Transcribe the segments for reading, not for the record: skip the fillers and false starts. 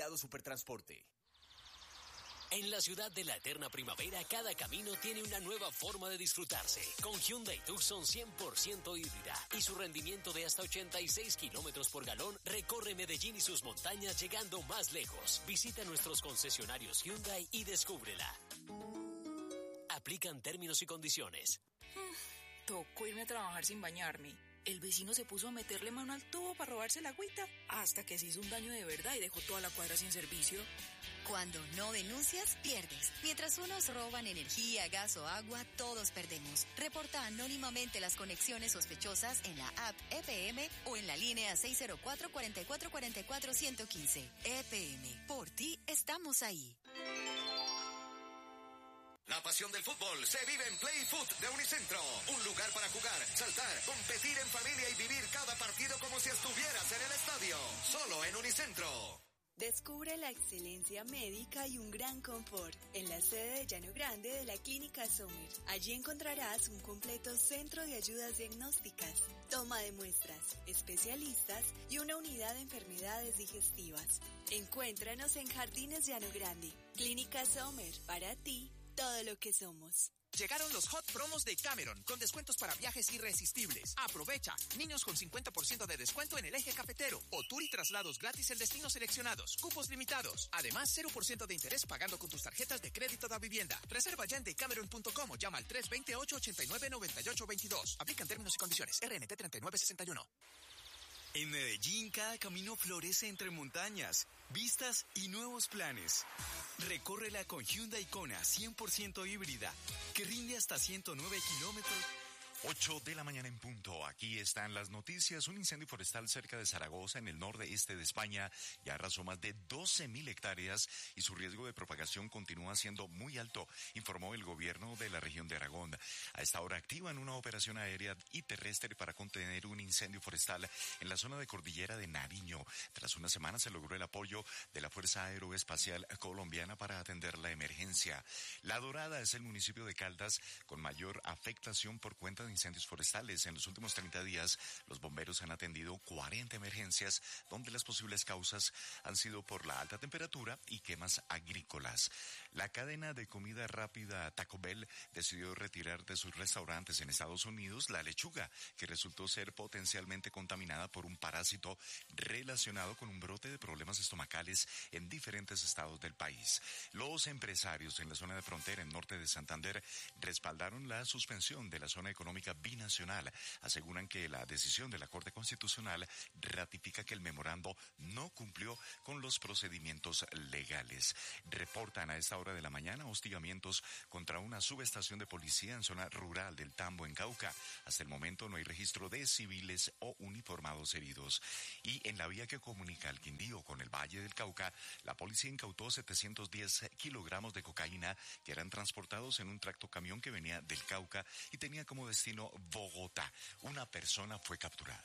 Vigilado Supertransporte. En la ciudad de la eterna primavera, cada camino tiene una nueva forma de disfrutarse. Con Hyundai Tucson 100% híbrida y su rendimiento de hasta 86 kilómetros por galón, recorre Medellín y sus montañas llegando más lejos. Visita nuestros concesionarios Hyundai y descúbrela. Aplican términos y condiciones. Tocó irme a trabajar sin bañarme. El vecino se puso a meterle mano al tubo para robarse la agüita, hasta que se hizo un daño de verdad y dejó toda la cuadra sin servicio. Cuando no denuncias, pierdes. Mientras unos roban energía, gas o agua, todos perdemos. Reporta anónimamente las conexiones sospechosas en la app EPM o en la línea 604-4444-115. EPM, por ti estamos ahí. La pasión del fútbol se vive en Play Foot de Unicentro. Un lugar para jugar, saltar, competir en familia y vivir cada partido como si estuvieras en el estadio. Solo en Unicentro. Descubre la excelencia médica y un gran confort en la sede de Llano Grande de la Clínica Sommer. Allí encontrarás un completo centro de ayudas diagnósticas, toma de muestras, especialistas y una unidad de enfermedades digestivas. Encuéntranos en Jardines Llano Grande. Clínica Sommer, para ti, todo lo que somos. Llegaron los Hot Promos de Cameron, con descuentos para viajes irresistibles. Aprovecha, niños con 50% de descuento en el eje cafetero, o tour y traslados gratis en destinos seleccionados, cupos limitados. Además, 0% de interés pagando con tus tarjetas de crédito de vivienda. Reserva ya en decameron.com o llama al 328-899822. Aplican términos y condiciones. RNT 3961. En Medellín, cada camino florece entre montañas, vistas y nuevos planes. Recórrela con Hyundai Kona 100% híbrida, que rinde hasta 109 kilómetros. 8 de la mañana en punto. Aquí están las noticias. Un incendio forestal cerca de Zaragoza, en el nordeste de España, ya arrasó más de 12.000 hectáreas y su riesgo de propagación continúa siendo muy alto, informó el gobierno de la región de Aragón. A esta hora activan una operación aérea y terrestre para contener un incendio forestal en la zona de Cordillera de Nariño. Tras una semana se logró el apoyo de la Fuerza Aeroespacial Colombiana para atender la emergencia. La Dorada es el municipio de Caldas con mayor afectación por cuenta de incendios forestales. En los últimos 30 días, los bomberos han atendido 40 emergencias, donde las posibles causas han sido por la alta temperatura y quemas agrícolas. La cadena de comida rápida Taco Bell decidió retirar de sus restaurantes en Estados Unidos la lechuga, que resultó ser potencialmente contaminada por un parásito relacionado con un brote de problemas estomacales en diferentes estados del país. Los empresarios en la zona de frontera en norte de Santander respaldaron la suspensión de la zona económica binacional. Aseguran que la decisión de la Corte Constitucional ratifica que el memorando no cumplió con los procedimientos legales. Reportan a esta hora de la mañana hostigamientos contra una subestación de policía en zona rural del Tambo, en Cauca. Hasta el momento no hay registro de civiles o uniformados heridos. Y en la vía que comunica el Quindío con el Valle del Cauca, la policía incautó 710 kilogramos de cocaína que eran transportados en un tractocamión que venía del Cauca y tenía como destino Bogotá. Una persona fue capturada.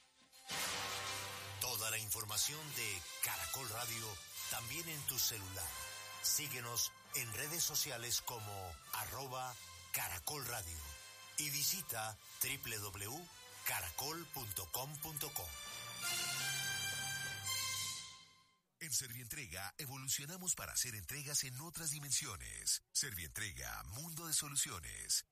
Toda la información de Caracol Radio también en tu celular. Síguenos en redes sociales como @Caracol Radio y visita www.caracol.com.co. En Servientrega evolucionamos para hacer entregas en otras dimensiones. Servientrega, mundo de soluciones.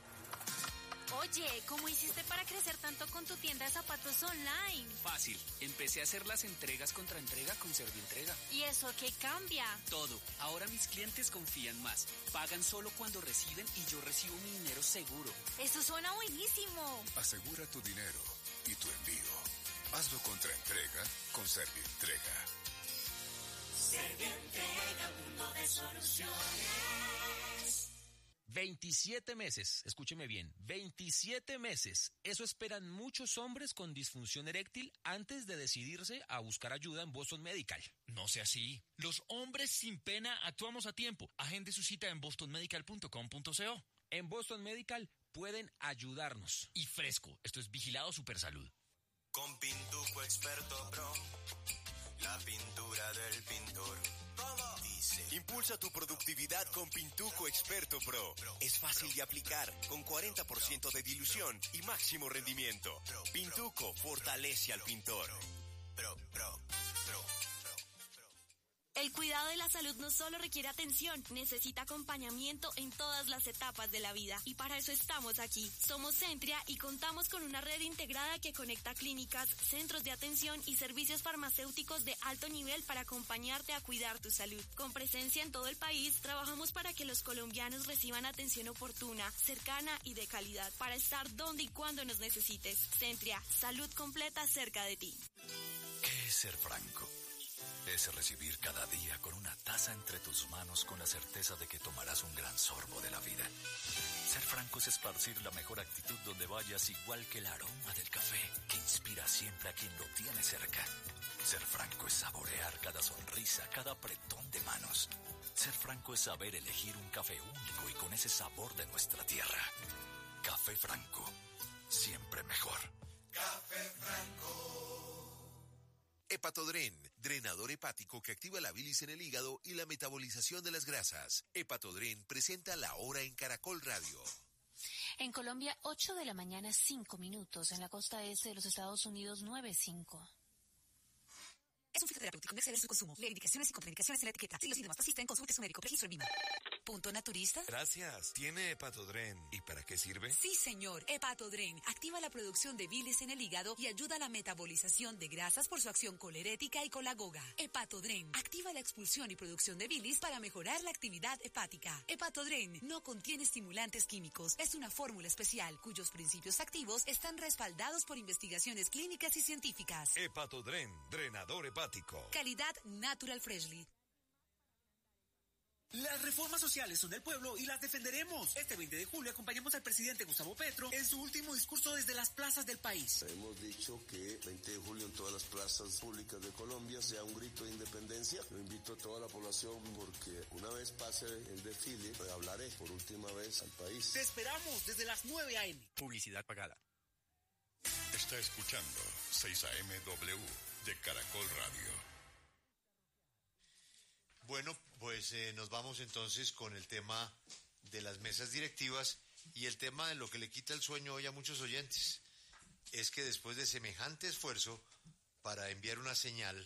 Oye, ¿cómo hiciste para crecer tanto con tu tienda de zapatos online? Fácil, empecé a hacer las entregas contra entrega con Servientrega. ¿Y eso qué cambia? Todo, ahora mis clientes confían más, pagan solo cuando reciben y yo recibo mi dinero seguro. Eso suena buenísimo. Asegura tu dinero y tu envío. Hazlo contra entrega con Servientrega. Servientrega, mundo de soluciones. 27 meses, escúcheme bien, 27 meses. Eso esperan muchos hombres con disfunción eréctil antes de decidirse a buscar ayuda en Boston Medical. No sea así. Los hombres sin pena actuamos a tiempo. Agende su cita en bostonmedical.com.co. En Boston Medical pueden ayudarnos. Y fresco, esto es Vigilado Supersalud. Con Pintuco Experto Pro, la pintura del pintor. Dice. Impulsa tu productividad con Pintuco Experto Pro. Es fácil de aplicar, con 40% de dilución y máximo rendimiento. Pintuco fortalece al pintor. El cuidado de la salud no solo requiere atención, necesita acompañamiento en todas las etapas de la vida. Y para eso estamos aquí. Somos Centria y contamos con una red integrada que conecta clínicas, centros de atención y servicios farmacéuticos de alto nivel para acompañarte a cuidar tu salud. Con presencia en todo el país, trabajamos para que los colombianos reciban atención oportuna, cercana y de calidad, para estar donde y cuando nos necesites. Centria, salud completa cerca de ti. ¿Qué es ser franco? Es recibir cada día con una taza entre tus manos con la certeza de que tomarás un gran sorbo de la vida. Ser franco es esparcir la mejor actitud donde vayas, igual que el aroma del café que inspira siempre a quien lo tiene cerca. Ser franco es saborear cada sonrisa, cada apretón de manos. Ser franco es saber elegir un café único y con ese sabor de nuestra tierra. Café Franco, siempre mejor. Café Franco. Hepatodren, drenador hepático que activa la bilis en el hígado y la metabolización de las grasas. Hepatodren presenta La Hora en Caracol Radio. En Colombia, 8 de la mañana, 5 minutos. En la costa este de los Estados Unidos, 9:05. Es un fitoterapéutico, no exceder su consumo. Lee indicaciones y contraindicaciones en la etiqueta. Si los síntomas persisten, consulte a su médico. Registro en VIMA. ¿Punto naturista? Gracias. ¿Tiene Hepatodren? ¿Y para qué sirve? Sí, señor. Hepatodren activa la producción de bilis en el hígado y ayuda a la metabolización de grasas por su acción colerética y colagoga. Hepatodren activa la expulsión y producción de bilis para mejorar la actividad hepática. Hepatodren no contiene estimulantes químicos. Es una fórmula especial cuyos principios activos están respaldados por investigaciones clínicas y científicas. Hepatodren, drenador hepático. Calidad Natural Freshly. Las reformas sociales son del pueblo y las defenderemos. Este 20 de julio acompañamos al presidente Gustavo Petro en su último discurso desde las plazas del país. Hemos dicho que 20 de julio en todas las plazas públicas de Colombia sea un grito de independencia. Lo invito a toda la población porque una vez pase el desfile, hablaré por última vez al país. Te esperamos desde las 9 a.m. Publicidad pagada. Está escuchando 6 AM/W de Caracol Radio. Bueno, pues nos vamos entonces con el tema de las mesas directivas y el tema de lo que le quita el sueño hoy a muchos oyentes. Es que después de semejante esfuerzo para enviar una señal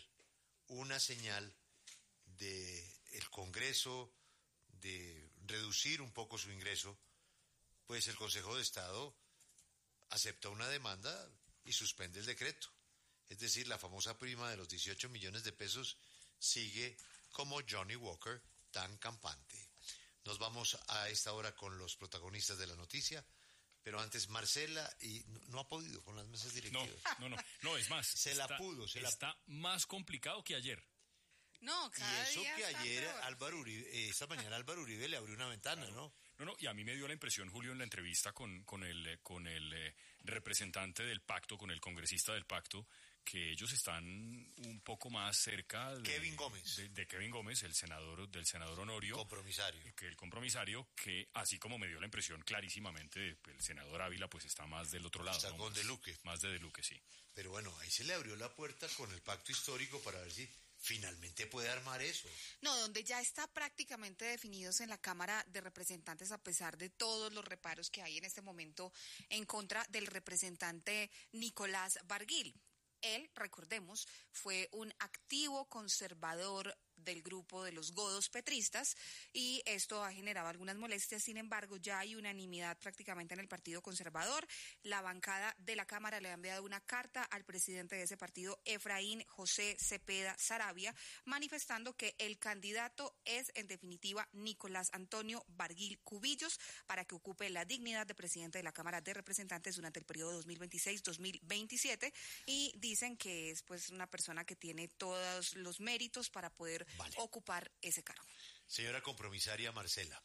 de el Congreso, de reducir un poco su ingreso, pues el Consejo de Estado acepta una demanda y suspende el decreto. Es decir, la famosa prima de los 18 millones de pesos sigue como Johnny Walker, tan campante. Nos vamos a esta hora con los protagonistas de la noticia, pero antes Marcela, y no ha podido con las mesas directivas. No, es más. Está más complicado que ayer. No, cada y eso día que está ayer peor. Álvaro Uribe, esta mañana Álvaro Uribe le abrió una ventana, ¿no? No, y a mí me dio la impresión, Julio, en la entrevista con el representante del pacto, con el congresista del pacto, que ellos están un poco más cerca de Kevin Gómez. De Kevin Gómez, del senador honorio. Compromisario. Que el compromisario, que así como me dio la impresión clarísimamente, el senador Ávila pues está más del otro lado. Está ¿no? con De Luque. Más de Luque, sí. Pero bueno, ahí se le abrió la puerta con el pacto histórico para ver si finalmente puede armar eso. No, donde ya está prácticamente definidos en la Cámara de Representantes a pesar de todos los reparos que hay en este momento en contra del representante Nicolás Barguil. Él, recordemos, fue un activo conservador del grupo de los godos petristas y esto ha generado algunas molestias. Sin embargo, ya hay unanimidad prácticamente en el Partido Conservador. La bancada de la Cámara le ha enviado una carta al presidente de ese partido, Efraín José Cepeda Saravia, manifestando que el candidato es, en definitiva, Nicolás Antonio Barguil Cubillos, para que ocupe la dignidad de presidente de la Cámara de Representantes durante el periodo 2026-2027, y dicen que es pues una persona que tiene todos los méritos para poder ocupar ese cargo. Señora compromisaria Marcela,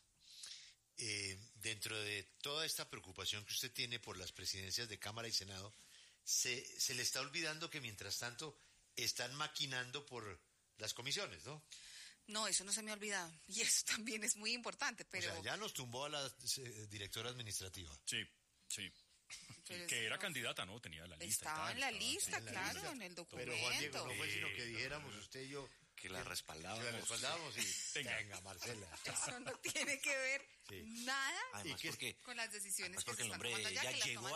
dentro de toda esta preocupación que usted tiene por las presidencias de Cámara y Senado, se le está olvidando que mientras tanto están maquinando por las comisiones, ¿no? No, eso no se me ha olvidado, y eso también es muy importante, pero... O sea, ya nos tumbó a la directora administrativa. Sí. Pero que era candidata, ¿no? Tenía la lista. Estaba en la lista, claro, en el documento. Pero Juan Diego, no fue sino que dijéramos usted y yo... Que la respaldábamos. Que la respaldábamos y... Venga, Marcela. Eso no tiene que ver nada Además, con las decisiones que porque se el están hombre tomando ya que llegó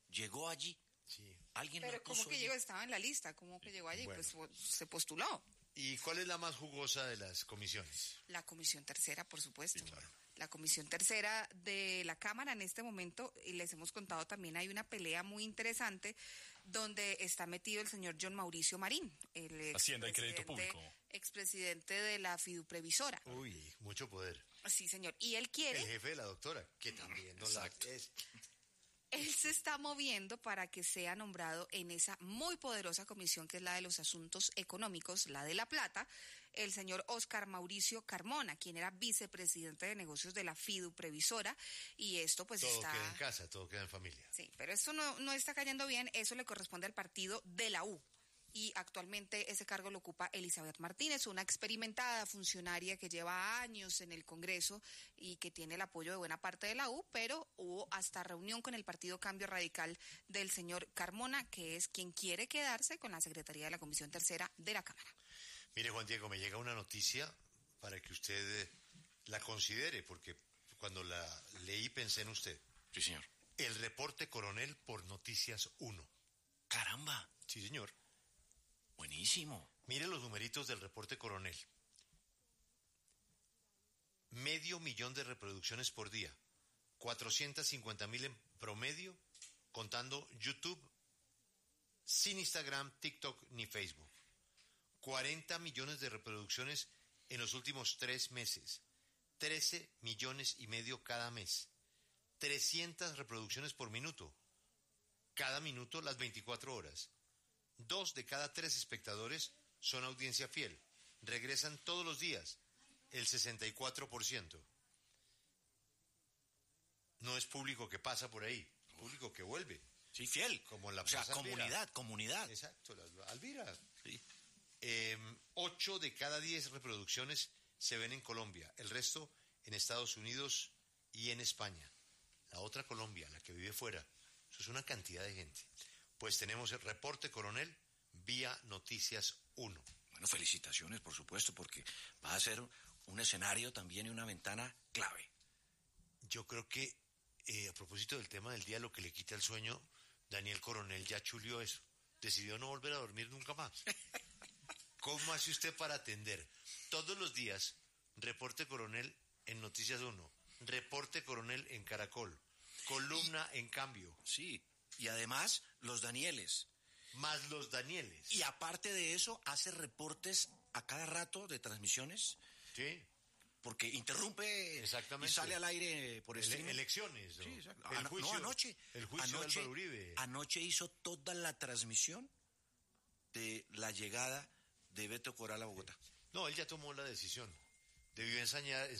allí. Sí. Alguien Pero lo ¿cómo puso que llegó? Estaba en la lista. ¿Cómo que llegó allí? Bueno. Pues se postuló. ¿Y cuál es la más jugosa de las comisiones? La comisión tercera, por supuesto. Sí, claro. La comisión tercera de la Cámara en este momento, y les hemos contado también, hay una pelea muy interesante donde está metido el señor John Mauricio Marín, el Hacienda y Crédito Público, expresidente de la Fiduprevisora. Uy, mucho poder. Sí, señor. Y él quiere... El jefe de la doctora, que también no Exacto. Él se está moviendo para que sea nombrado en esa muy poderosa comisión que es la de los asuntos económicos, la de La Plata, el señor Óscar Mauricio Carmona, quien era vicepresidente de negocios de la Fiduprevisora, y esto pues todo está... Todo queda en casa, todo queda en familia. Sí, pero esto no está cayendo bien, eso le corresponde al partido de la U. Y actualmente ese cargo lo ocupa Elizabeth Martínez, una experimentada funcionaria que lleva años en el Congreso y que tiene el apoyo de buena parte de la U, pero hubo hasta reunión con el Partido Cambio Radical del señor Carmona, que es quien quiere quedarse con la Secretaría de la Comisión Tercera de la Cámara. Mire, Juan Diego, me llega una noticia para que usted la considere, porque cuando la leí pensé en usted. Sí, señor. El reporte coronel por Noticias 1. ¡Caramba! Sí, señor. Buenísimo. Mire los numeritos del reporte coronel. 500,000 de reproducciones por día. 450,000 en promedio, contando YouTube, sin Instagram, TikTok ni Facebook. 40 millones de reproducciones en los últimos 3 meses. 13,5 millones cada mes. 300 reproducciones por minuto. Cada minuto las 24 horas. 2 de cada 3 espectadores son audiencia fiel. Regresan todos los días, el 64%. No es público que pasa por ahí, público que vuelve. Sí, fiel. Como la Plaza comunidad. Exacto, Alvira. Sí. 8 de cada 10 reproducciones se ven en Colombia, el resto en Estados Unidos y en España. La otra Colombia, la que vive fuera, eso es una cantidad de gente. Pues tenemos el reporte coronel vía Noticias 1. Bueno, felicitaciones, por supuesto, porque va a ser un escenario también y una ventana clave. Yo creo que, a propósito del tema del día, lo que le quita el sueño, Daniel Coronel ya chulió eso. Decidió no volver a dormir nunca más. ¿Cómo hace usted para atender todos los días reporte coronel en Noticias 1, reporte coronel en Caracol, columna en Cambio? Sí. Y además, los Danieles. Más los Danieles. Y aparte de eso, hace reportes a cada rato de transmisiones. Sí. Porque interrumpe. Exactamente. Y sale al aire por streaming. Elecciones. ¿No? Sí, exacto. El juicio, anoche. El juicio de Álvaro Uribe. Anoche hizo toda la transmisión de la llegada de Beto Coral a Bogotá. No, él ya tomó la decisión. Debió ensayar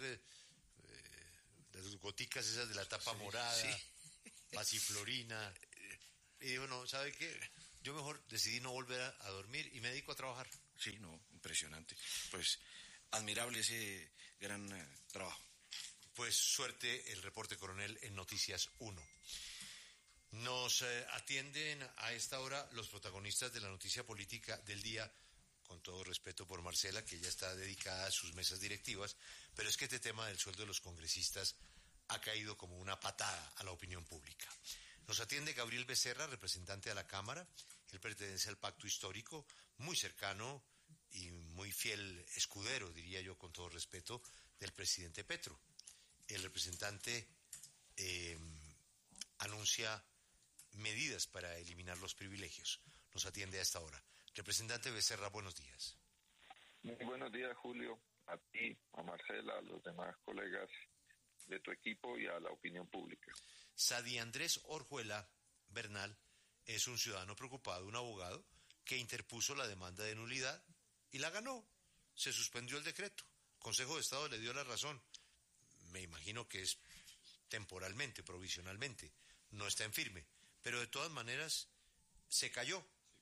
las goticas esas de la tapa morada. Sí. Pasiflorina, y dijo, no, ¿sabe qué? Yo mejor decidí no volver a dormir y me dedico a trabajar. Sí, no, impresionante. Pues, admirable ese gran trabajo. Pues suerte el reporte coronel en Noticias 1. Nos atienden a esta hora los protagonistas de la noticia política del día, con todo respeto por Marcela, que ya está dedicada a sus mesas directivas, pero es que este tema del sueldo de los congresistas ha caído como una patada a la opinión pública. Nos atiende Gabriel Becerra, representante de la Cámara. Él pertenece al pacto histórico, muy cercano y muy fiel escudero, diría yo con todo respeto, del presidente Petro. El representante anuncia medidas para eliminar los privilegios. Nos atiende a esta hora. Representante Becerra, buenos días. Muy buenos días, Julio, a ti, a Marcela, a los demás colegas de tu equipo y a la opinión pública. Sadi Andrés Orjuela Bernal es un ciudadano preocupado, un abogado que interpuso la demanda de nulidad y la ganó. Se suspendió el decreto. El Consejo de Estado le dio la razón. Me imagino que es temporalmente, provisionalmente, no está en firme. Pero de todas maneras se cayó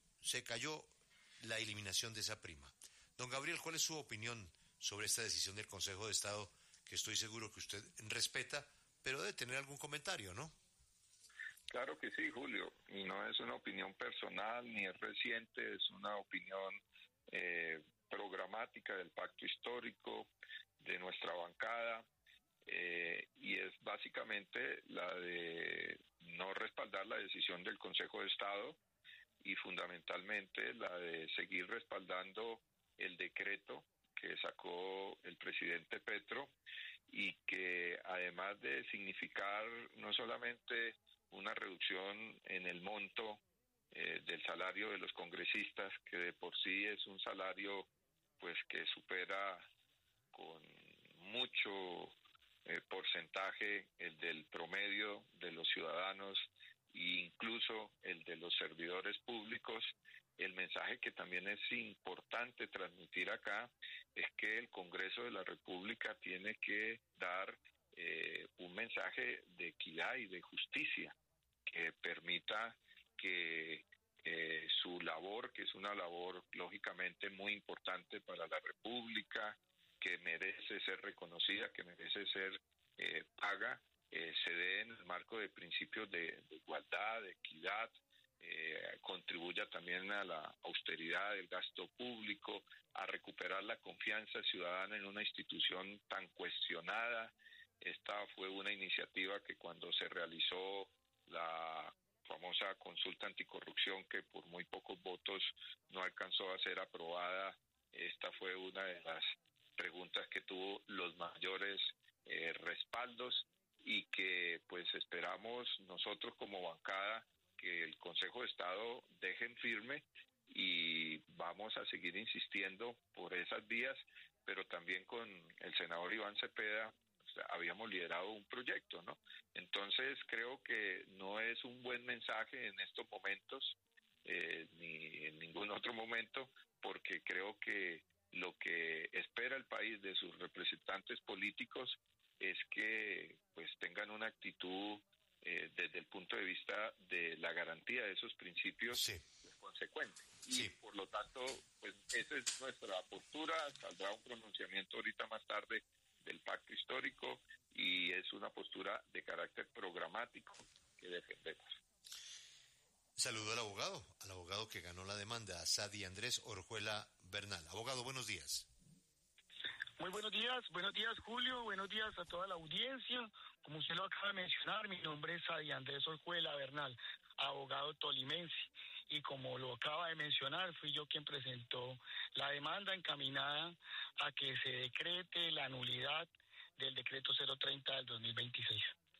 la eliminación de esa prima. Don Gabriel, ¿cuál es su opinión sobre esta decisión del Consejo de Estado, que estoy seguro que usted respeta, pero debe tener algún comentario, ¿no? Claro que sí, Julio, y no es una opinión personal ni es reciente, es una opinión programática del pacto histórico, de nuestra bancada, y es básicamente la de no respaldar la decisión del Consejo de Estado y fundamentalmente la de seguir respaldando el decreto que sacó el presidente Petro y que además de significar no solamente una reducción en el monto del salario de los congresistas, que de por sí es un salario pues que supera con mucho porcentaje el del promedio de los ciudadanos e incluso el de los servidores públicos. El mensaje que también es importante transmitir acá es que el Congreso de la República tiene que dar un mensaje de equidad y de justicia que permita que su labor, que es una labor lógicamente muy importante para la República, que merece ser reconocida, que merece ser paga, se dé en el marco de principios de igualdad, de equidad, contribuya también a la austeridad del gasto público, a recuperar la confianza ciudadana en una institución tan cuestionada. Esta fue una iniciativa que cuando se realizó la famosa consulta anticorrupción, que por muy pocos votos no alcanzó a ser aprobada, esta fue una de las preguntas que tuvo los mayores respaldos y que pues esperamos nosotros como bancada que el Consejo de Estado dejen firme y vamos a seguir insistiendo por esas vías, pero también con el senador Iván Cepeda habíamos liderado un proyecto, ¿no? Entonces creo que no es un buen mensaje en estos momentos, ni en ningún otro momento, porque creo que lo que espera el país de sus representantes políticos es que pues tengan una actitud desde el punto de vista de la garantía de esos principios consecuente. Y por lo tanto, pues esa es nuestra postura. Saldrá un pronunciamiento ahorita más tarde del pacto histórico y es una postura de carácter programático que defendemos. Saludo al abogado que ganó la demanda, Sadi Andrés Orjuela Bernal. Abogado, buenos días. Muy buenos días Julio, buenos días a toda la audiencia. Como usted lo acaba de mencionar, mi nombre es Sadi Andrés Orjuela Bernal, abogado tolimense. Y como lo acaba de mencionar, fui yo quien presentó la demanda encaminada a que se decrete la nulidad del decreto 030 del 2026.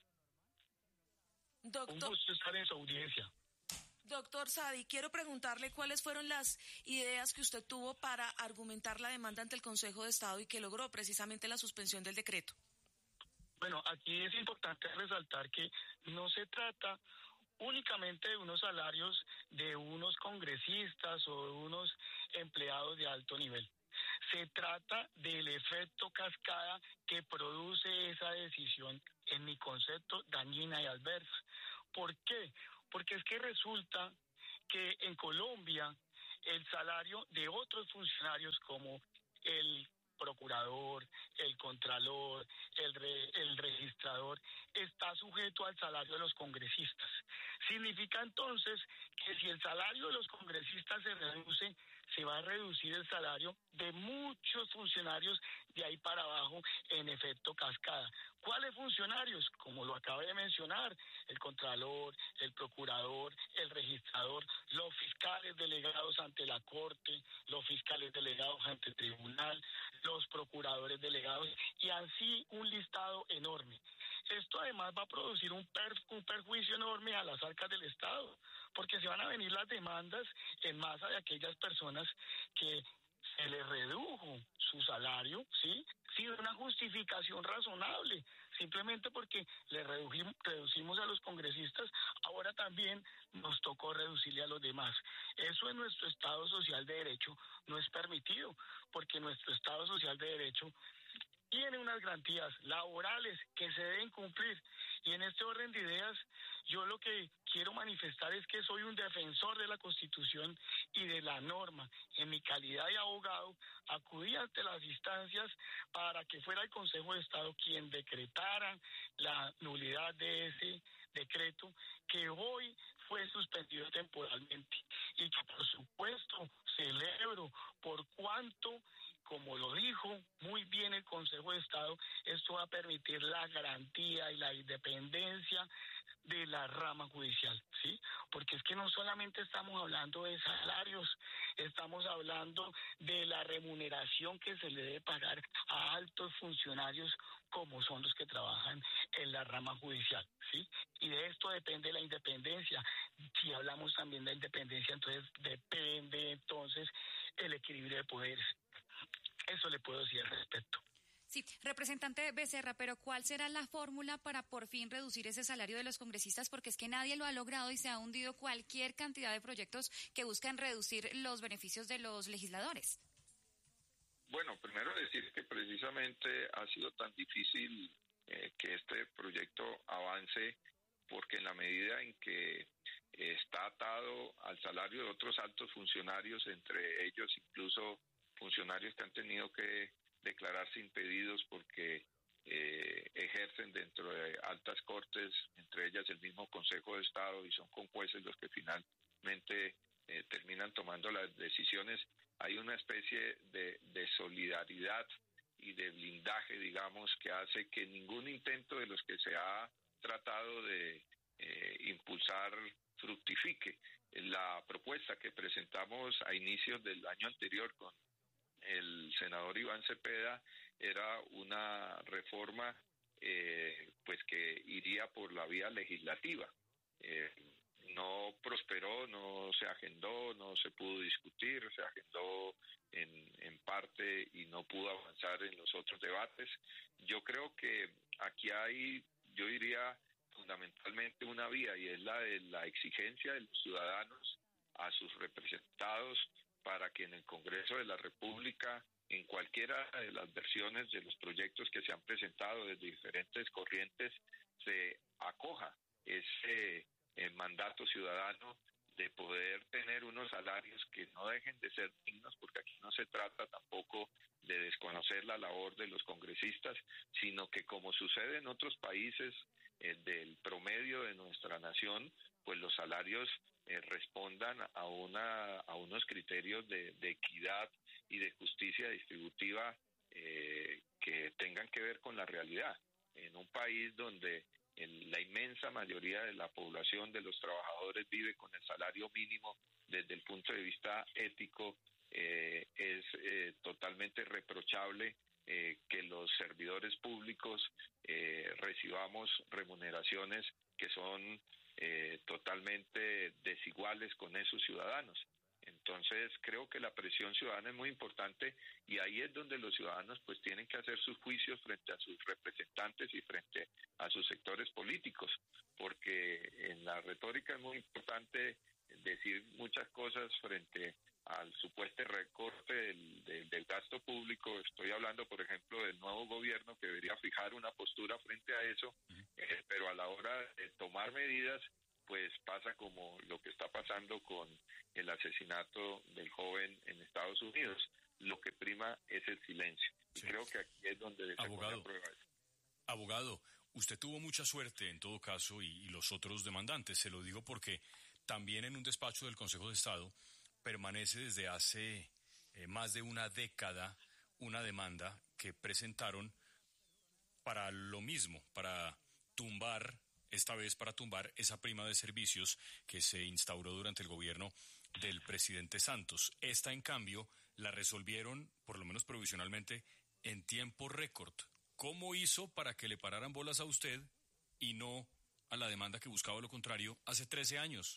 Doctor, un gusto estar en su audiencia. Doctor Sadi, quiero preguntarle cuáles fueron las ideas que usted tuvo para argumentar la demanda ante el Consejo de Estado y que logró precisamente la suspensión del decreto. Bueno, aquí es importante resaltar que no se trata únicamente de unos salarios de unos congresistas o de unos empleados de alto nivel. Se trata del efecto cascada que produce esa decisión, en mi concepto, dañina y adversa. ¿Por qué? Porque es que resulta que en Colombia el salario de otros funcionarios como el procurador, el contralor, el registrador, está sujeto al salario de los congresistas. Significa entonces que si el salario de los congresistas se reduce, se va a reducir el salario de muchos funcionarios de ahí para abajo en efecto cascada. ¿Cuáles funcionarios? Como lo acabo de mencionar, el contralor, el procurador, el registrador, los fiscales delegados ante la Corte, los fiscales delegados ante el tribunal, los procuradores delegados y así un listado enorme. Esto además va a producir un perjuicio enorme a las arcas del Estado, porque se van a venir las demandas en masa de aquellas personas que se les redujo su salario, ¿sí? Sin una justificación razonable, simplemente porque le reducimos a los congresistas, ahora también nos tocó reducirle a los demás. Eso en nuestro Estado Social de Derecho no es permitido, porque nuestro Estado Social de Derecho tiene unas garantías laborales que se deben cumplir. Y en este orden de ideas, yo lo que quiero manifestar es que soy un defensor de la Constitución y de la norma. En mi calidad de abogado, acudí ante las instancias para que fuera el Consejo de Estado quien decretara la nulidad de ese decreto que hoy fue suspendido temporalmente. Y que por supuesto celebro por cuanto, como lo dijo muy bien el Consejo de Estado, esto va a permitir la garantía y la independencia de la rama judicial, ¿sí? Porque es que no solamente estamos hablando de salarios, estamos hablando de la remuneración que se le debe pagar a altos funcionarios como son los que trabajan en la rama judicial, ¿sí? Y de esto depende la independencia. Si hablamos también de independencia, entonces depende el equilibrio de poderes. Eso le puedo decir al respecto. Sí, representante Becerra, pero ¿cuál será la fórmula para por fin reducir ese salario de los congresistas? Porque es que nadie lo ha logrado y se ha hundido cualquier cantidad de proyectos que buscan reducir los beneficios de los legisladores. Bueno, primero decir que precisamente ha sido tan difícil que este proyecto avance porque en la medida en que está atado al salario de otros altos funcionarios, entre ellos incluso funcionarios que han tenido que declararse impedidos porque ejercen dentro de altas cortes, entre ellas el mismo Consejo de Estado, y son con jueces los que finalmente terminan tomando las decisiones. Hay una especie de solidaridad y de blindaje, digamos, que hace que ningún intento de los que se ha tratado de impulsar fructifique. La propuesta que presentamos a inicios del año anterior con el senador Iván Cepeda era una reforma pues que iría por la vía legislativa. No prosperó, no se agendó, no se pudo discutir, se agendó en parte y no pudo avanzar en los otros debates. Yo creo que aquí hay, yo diría, fundamentalmente una vía, y es la de la exigencia de los ciudadanos a sus representados para que en el Congreso de la República, en cualquiera de las versiones de los proyectos que se han presentado desde diferentes corrientes, se acoja ese mandato ciudadano de poder tener unos salarios que no dejen de ser dignos, porque aquí no se trata tampoco de desconocer la labor de los congresistas, sino que, como sucede en otros países del promedio de nuestra nación, pues los salarios respondan a unos criterios de equidad y de justicia distributiva que tengan que ver con la realidad. En un país donde la inmensa mayoría de la población de los trabajadores vive con el salario mínimo, desde el punto de vista ético es totalmente reprochable que los servidores públicos recibamos remuneraciones que son totalmente desiguales con esos ciudadanos. Entonces creo que la presión ciudadana es muy importante, y ahí es donde los ciudadanos pues tienen que hacer sus juicios frente a sus representantes y frente a sus sectores políticos, porque en la retórica es muy importante decir muchas cosas frente al supuesto recorte del gasto público. Estoy hablando, por ejemplo, del nuevo gobierno, que debería fijar una postura frente a eso, pero a la hora de tomar medidas pues pasa como lo que está pasando con el asesinato del joven en Estados Unidos. Lo que prima es el silencio. Y creo que aquí es donde se pone a prueba eso. Abogado, usted tuvo mucha suerte en todo caso, y los otros demandantes. Se lo digo porque también en un despacho del Consejo de Estado permanece desde hace más de una década una demanda que presentaron para lo mismo, para tumbar esa prima de servicios que se instauró durante el gobierno del presidente Santos. Esta, en cambio, la resolvieron, por lo menos provisionalmente, en tiempo récord. ¿Cómo hizo para que le pararan bolas a usted y no a la demanda que buscaba lo contrario hace 13 años?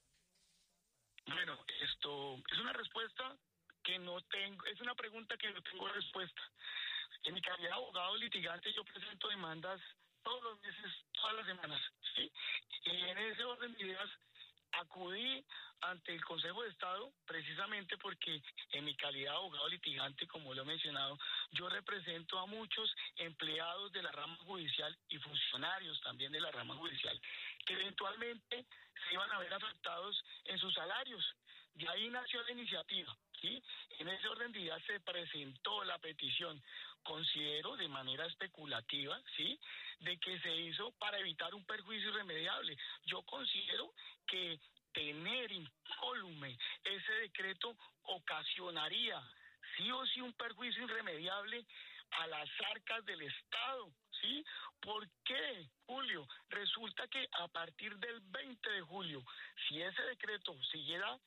Bueno, esto es una respuesta que no tengo, es una pregunta que no tengo respuesta. En mi calidad de abogado litigante yo presento demandas todos los meses, todas las semanas, ¿sí? Y en ese orden de ideas acudí ante el Consejo de Estado precisamente porque en mi calidad de abogado litigante, como lo he mencionado, yo represento a muchos empleados de la rama judicial y funcionarios también de la rama judicial que eventualmente se iban a ver afectados en sus salarios. De ahí nació la iniciativa, ¿sí? En ese orden de ideas se presentó la petición, considero de manera especulativa, ¿sí?, de que se hizo para evitar un perjuicio irremediable. Yo considero que tener incólume ese decreto ocasionaría sí o sí un perjuicio irremediable a las arcas del Estado, ¿sí? ¿Por qué, Julio? Resulta que a partir del 20 de julio, si ese decreto siguiera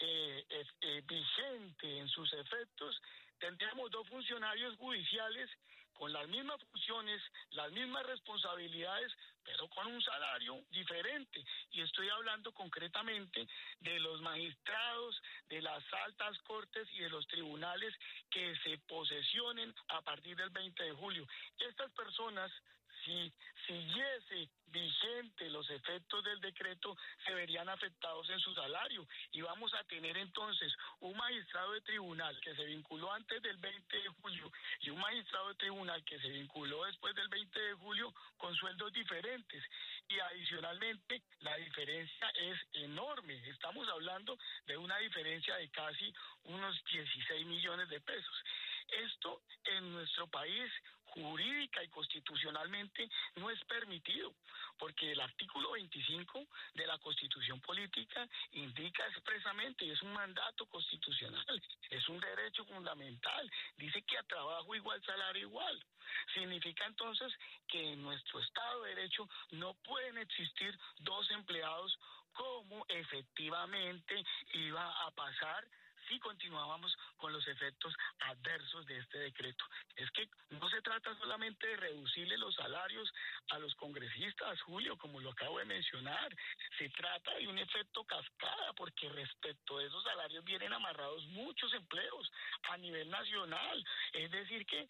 vigente en sus efectos, tendríamos 2 funcionarios judiciales con las mismas funciones, las mismas responsabilidades, pero con un salario diferente. Y estoy hablando concretamente de los magistrados, de las altas cortes y de los tribunales que se posesionen a partir del 20 de julio. Estas personas, si siguiese vigente los efectos del decreto, se verían afectados en su salario y vamos a tener entonces un magistrado de tribunal que se vinculó antes del 20 de julio y un magistrado de tribunal que se vinculó después del 20 de julio con sueldos diferentes, y adicionalmente la diferencia es enorme. Estamos hablando de una diferencia de casi unos 16 millones de pesos. Esto en nuestro país jurídica y constitucionalmente no es permitido, porque el artículo 25 de la Constitución Política indica expresamente, y es un mandato constitucional, es un derecho fundamental, dice que a trabajo igual, salario igual. Significa entonces que en nuestro Estado de Derecho no pueden existir 2 empleados, como efectivamente iba a pasar si continuábamos con los efectos adversos de este decreto. Es que no se trata solamente de reducirle los salarios a los congresistas, Julio, como lo acabo de mencionar. Se trata de un efecto cascada, porque respecto a esos salarios vienen amarrados muchos empleos a nivel nacional. Es decir, que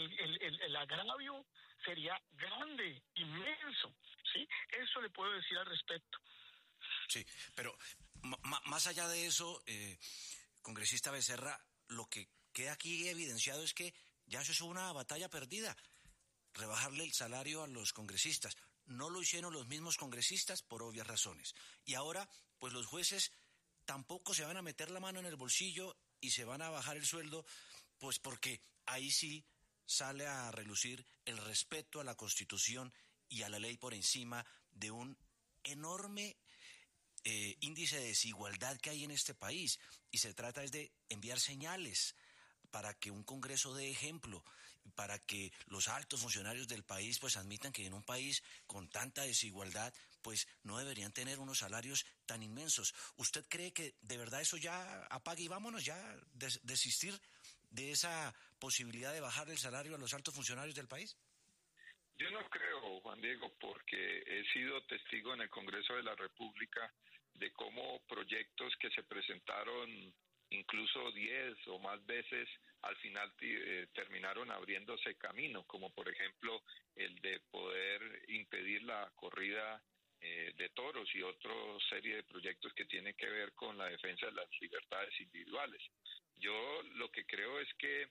el agravio sería grande, inmenso, ¿sí? Eso le puedo decir al respecto. Sí, pero más allá de eso, congresista Becerra, lo que queda aquí evidenciado es que ya eso es una batalla perdida, rebajarle el salario a los congresistas. No lo hicieron los mismos congresistas por obvias razones. Y ahora, pues los jueces tampoco se van a meter la mano en el bolsillo y se van a bajar el sueldo, pues porque ahí sí sale a relucir el respeto a la Constitución y a la ley por encima de un enorme índice de desigualdad que hay en este país, y se trata es de enviar señales para que un Congreso dé ejemplo, para que los altos funcionarios del país pues admitan que en un país con tanta desigualdad pues no deberían tener unos salarios tan inmensos. ¿Usted cree que de verdad eso ya apague y vámonos, ya desistir de esa posibilidad de bajar el salario a los altos funcionarios del país? Yo no creo, Juan Diego, porque he sido testigo en el Congreso de la República de cómo proyectos que se presentaron incluso 10 o más veces al final terminaron abriéndose camino, como por ejemplo el de poder impedir la corrida de toros y otra serie de proyectos que tienen que ver con la defensa de las libertades individuales. Yo lo que creo es que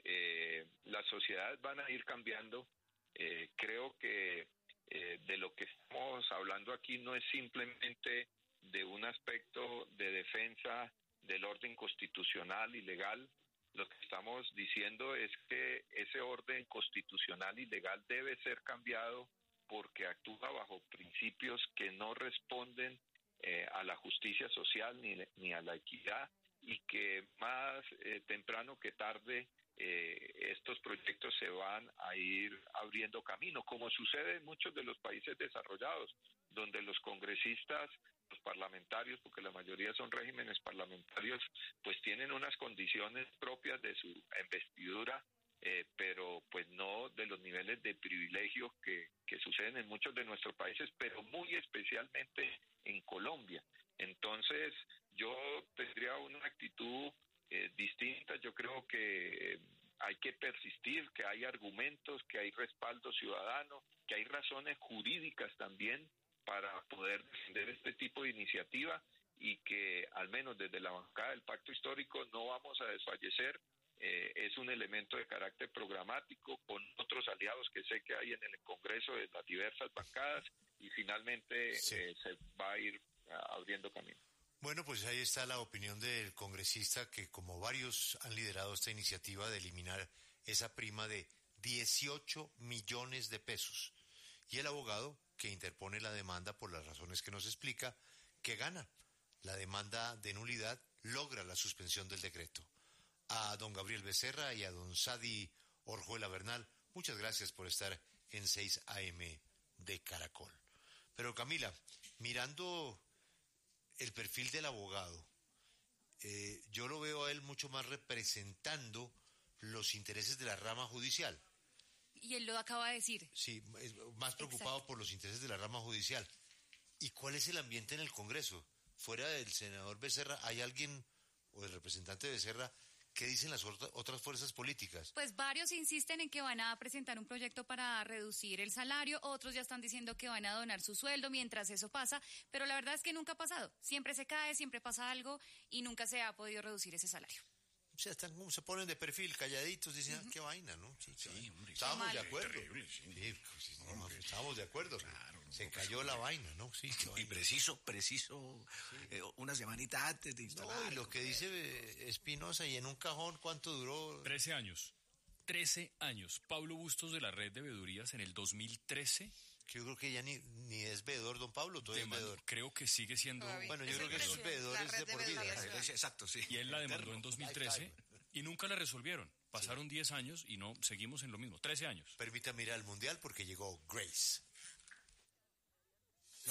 las sociedades van a ir cambiando. Creo que de lo que estamos hablando aquí no es simplemente de un aspecto de defensa del orden constitucional y legal. Lo que estamos diciendo es que ese orden constitucional y legal debe ser cambiado porque actúa bajo principios que no responden a la justicia social ni a la equidad, y que más temprano que tarde estos proyectos se van a ir abriendo camino, como sucede en muchos de los países desarrollados, donde los congresistas, los parlamentarios, porque la mayoría son regímenes parlamentarios, pues tienen unas condiciones propias de su investidura, pero pues no de los niveles de privilegio que suceden en muchos de nuestros países, pero muy especialmente en Colombia. Entonces, yo tendría una actitud distinta. Yo creo que hay que persistir, que hay argumentos, que hay respaldo ciudadano, que hay razones jurídicas también para poder defender este tipo de iniciativa, y que al menos desde la bancada del Pacto Histórico no vamos a desfallecer. Es un elemento de carácter programático con otros aliados que sé que hay en el Congreso de las diversas bancadas, y finalmente se va a ir abriendo camino. Bueno, pues ahí está la opinión del congresista que, como varios han liderado esta iniciativa de eliminar esa prima de 18 millones de pesos, y el abogado que interpone la demanda por las razones que nos explica, que gana. La demanda de nulidad logra la suspensión del decreto. A don Gabriel Becerra y a don Sadi Orjuela Bernal, muchas gracias por estar en 6 AM de Caracol. Pero Camila, mirando el perfil del abogado, yo lo veo a él mucho más representando los intereses de la rama judicial. Y él lo acaba de decir. Sí, es más preocupado por los intereses de la rama judicial. ¿Y cuál es el ambiente en el Congreso? Fuera del senador Becerra, ¿hay alguien, o el representante Becerra, qué dicen las otras fuerzas políticas? Pues varios insisten en que van a presentar un proyecto para reducir el salario, otros ya están diciendo que van a donar su sueldo mientras eso pasa, pero la verdad es que nunca ha pasado. Siempre se cae, siempre pasa algo y nunca se ha podido reducir ese salario. O sea, se ponen de perfil, calladitos, dicen, qué vaina, ¿no? Sí, hombre. Estábamos de acuerdo. Terrible, sí. Estábamos de acuerdo. Claro, se cayó la vaina, ¿no? Sí, y preciso, una semanita antes de instalar. No, y lo que dice Espinosa, y en un cajón, ¿cuánto duró? 13 años. 13 años. Pablo Bustos de la Red de Veedurías en el 2013. Que yo creo que ya ni es veedor, don Pablo, todavía es veedor. Creo que sigue siendo... Bueno, yo creo que esos veedores de por vida. Exacto, sí. Y él la demandó en 2013 y nunca la resolvieron. Pasaron 10 años y no, seguimos en lo mismo. 13 años. Permítame ir al Mundial porque llegó Grace.